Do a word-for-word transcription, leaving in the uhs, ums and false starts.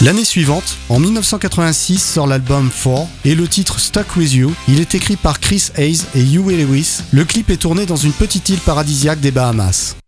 L'année suivante, en dix-neuf cent quatre-vingt-six, sort l'album Four et le titre Stuck With You. Il est écrit par Chris Hayes et Huey Lewis. Le clip est tourné dans une petite île paradisiaque des Bahamas.